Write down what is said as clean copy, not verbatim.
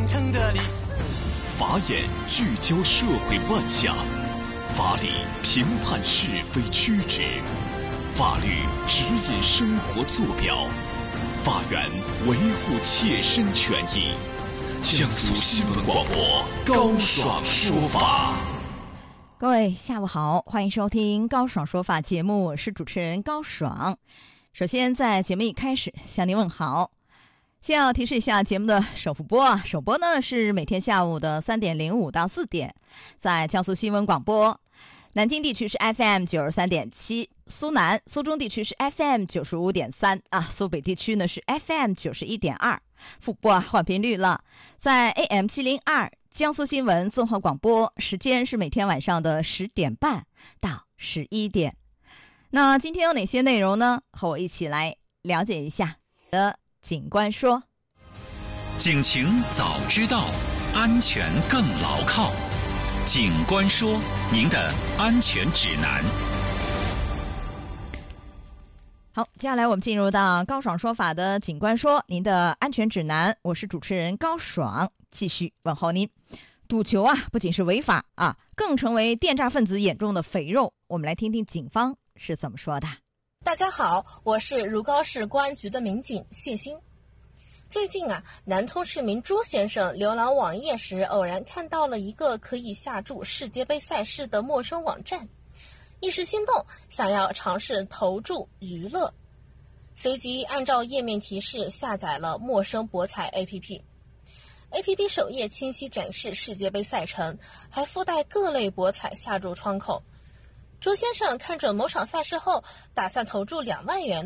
成的历史。 法眼聚焦社会万象，法理评判是非曲直，法律指引生活坐标，法源维护切身权益。江苏新闻广播高爽说法。 各位下午好，欢迎收听高爽说法节目，我是主持人高爽。首先在节目一开始向您问好，先要提示一下节目的首播首播呢是每天下午的3点05到4点，在江苏新闻广播。南京地区是 FM 93.7，苏南、苏中地区是 FM 95.3苏北地区呢是 FM 91.2。复播换频率了，在 AM 702江苏新闻综合广播，时间是每天晚上的10点半到11点。那今天有哪些内容呢？和我一起来了解一下的警官说。 警情早知道，安全更牢靠。警官说，您的安全指南。 好，接下来我们进入到高爽说法的警官说，您的安全指南，我是主持人高爽，继续问候您。赌球不仅是违法更成为电诈分子眼中的肥肉。我们来听听警方是怎么说的。 大家好，我是如皋市公安局的民警谢鑫。最近南通市民朱先生浏览网页时，偶然看到了一个可以下注世界杯赛事的陌生网站，一时心动，想要尝试投注娱乐，随即按照页面提示下载了陌生博彩 APP。APP 首页清晰展示世界杯赛程，还附带各类博彩下注窗口。朱先生看准某场赛事后，打算投注2万元